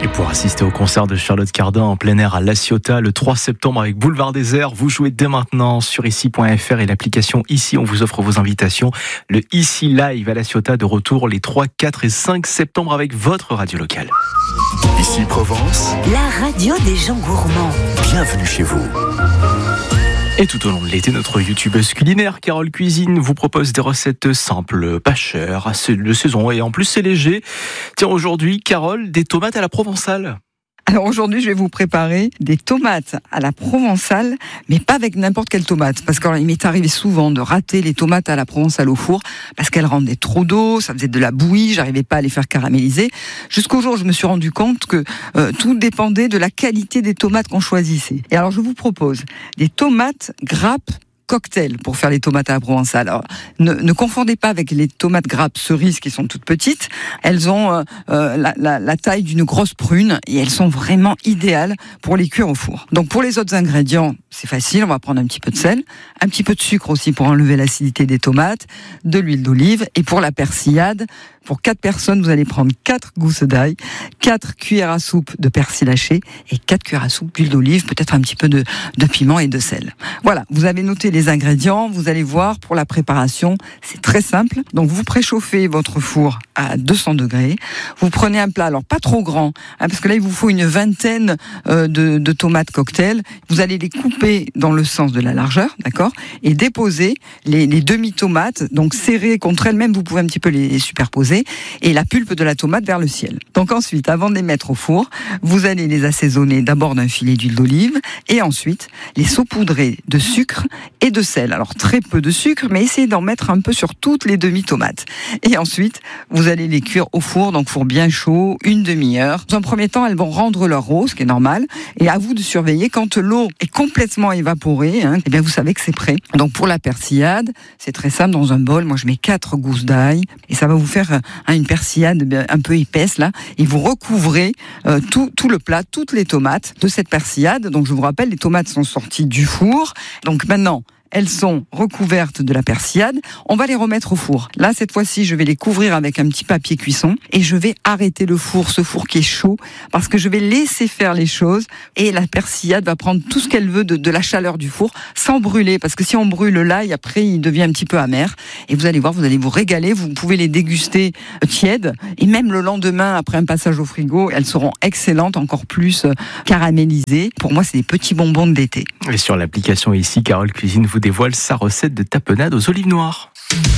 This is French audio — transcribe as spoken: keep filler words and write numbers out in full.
Et pour assister au concert de Charlotte Cardin en plein air à La Ciotat le trois septembre avec Boulevard des Airs, vous jouez dès maintenant sur ici point f r et l'application Ici. On vous offre vos invitations. Le Ici Live à La Ciotat de retour les trois, quatre et cinq septembre avec votre radio locale. Ici Provence, la radio des gens gourmands. Bienvenue chez vous. Et tout au long de l'été, notre youtubeuse culinaire Carole Cuisine vous propose des recettes simples, pas chères, de saison et en plus c'est léger. Tiens, aujourd'hui, Carole, des tomates à la provençale. Alors aujourd'hui, je vais vous préparer des tomates à la provençale, mais pas avec n'importe quelle tomate, parce qu'il m'est arrivé souvent de rater les tomates à la provençale au four, parce qu'elles rendaient trop d'eau, ça faisait de la bouillie, j'arrivais pas à les faire caraméliser. Jusqu'au jour où je me suis rendu compte que euh, tout dépendait de la qualité des tomates qu'on choisissait. Et alors je vous propose des tomates grappes cocktail pour faire les tomates à la provençale. Alors, ne, ne confondez pas avec les tomates grappes cerises qui sont toutes petites. Elles ont euh, euh, la, la, la taille d'une grosse prune et elles sont vraiment idéales pour les cuire au four. Donc pour les autres ingrédients, c'est facile. On va prendre un petit peu de sel, un petit peu de sucre aussi pour enlever l'acidité des tomates, de l'huile d'olive et pour la persillade, pour quatre personnes, vous allez prendre quatre gousses d'ail, quatre cuillères à soupe de persil haché et quatre cuillères à soupe d'huile d'olive, peut-être un petit peu de, de piment et de sel. Voilà, vous avez noté les ingrédients, vous allez voir pour la préparation, c'est très simple. Donc vous préchauffez votre four à deux cents degrés, vous prenez un plat, alors pas trop grand, hein, parce que là il vous faut une vingtaine euh, de, de tomates cocktail, vous allez les couper dans le sens de la largeur, d'accord, et déposer les, les demi-tomates, donc serrées contre elles-mêmes, vous pouvez un petit peu les superposer, et la pulpe de la tomate vers le ciel. Donc ensuite, avant de les mettre au four, vous allez les assaisonner d'abord d'un filet d'huile d'olive, et ensuite les saupoudrer de sucre et de sel. Alors très peu de sucre, mais essayez d'en mettre un peu sur toutes les demi-tomates. Et ensuite, vous allez les cuire au four, donc four bien chaud, une demi-heure. Dans un premier temps, elles vont rendre leur eau, ce qui est normal. Et à vous de surveiller, quand l'eau est complètement évaporée, hein, eh bien vous savez que c'est prêt. Donc pour la persillade, c'est très simple, dans un bol, moi je mets quatre gousses d'ail, et ça va vous faire hein, une persillade un peu épaisse là, et vous recouvrez euh, tout, tout le plat, toutes les tomates de cette persillade. Donc je vous rappelle, les tomates sont sorties du four. Donc maintenant, elles sont recouvertes de la persillade. On va les remettre au four. Là, cette fois-ci, je vais les couvrir avec un petit papier cuisson et je vais arrêter le four, ce four qui est chaud, parce que je vais laisser faire les choses et la persillade va prendre tout ce qu'elle veut de, de la chaleur du four sans brûler, parce que si on brûle l'ail, après, il devient un petit peu amer. Et vous allez voir, vous allez vous régaler. Vous pouvez les déguster tièdes et même le lendemain, après un passage au frigo, elles seront excellentes, encore plus caramélisées. Pour moi, c'est des petits bonbons de l'été. Et sur l'application Ici, Carole Cuisine vous dévoile sa recette de tapenade aux olives noires.